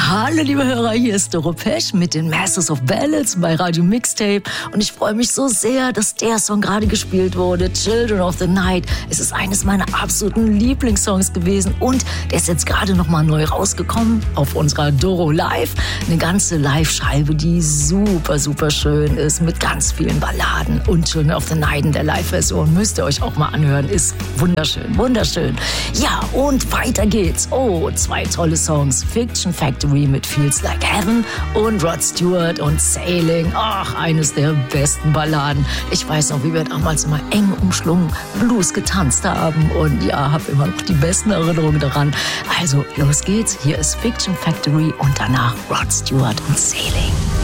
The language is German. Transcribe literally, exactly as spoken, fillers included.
Hallo liebe Hörer, hier ist Doro Pesch mit den Masters of Ballads bei Radio Mixtape und ich freue mich so sehr, dass der Song gerade gespielt wurde, Children of the Night. Es ist eines meiner absoluten Lieblingssongs gewesen und der ist jetzt gerade nochmal neu rausgekommen auf unserer Doro Live. Eine ganze Live-Scheibe, die super, super schön ist mit ganz vielen Balladen und Children of the Night in der Live-Version. Müsst ihr euch auch mal anhören, ist wunderschön, wunderschön. Ja, und weiter geht's. Oh, zwei tolle Songs. Fiction Factory mit Feels Like Heaven und Rod Stewart und Sailing. Ach, eines der besten Balladen. Ich weiß noch, wie wir damals immer eng umschlungen Blues getanzt haben und ja, habe immer noch die besten Erinnerungen daran. Also, los geht's. Hier ist Fiction Factory und danach Rod Stewart und Sailing.